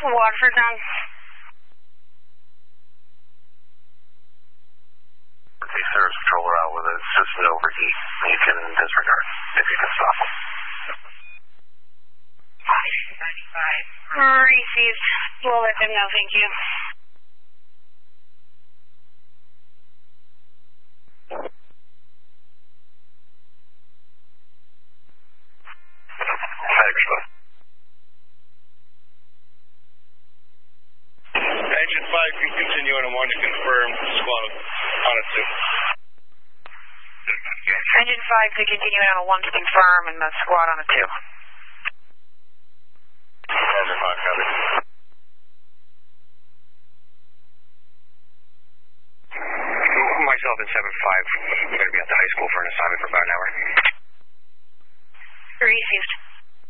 Waterford down. The service controller out with a system overheat. You can disregard if you can stop them. 95. Received. We'll let them know, thank you. Engine 5 can continue on a 1 to confirm squad on a 2. Engine 5 can continue on a 1 to confirm and the squad on a 2. Engine 5, copy. Myself and 7-5, I'm going to be at the high school for an assignment for about an hour. Received.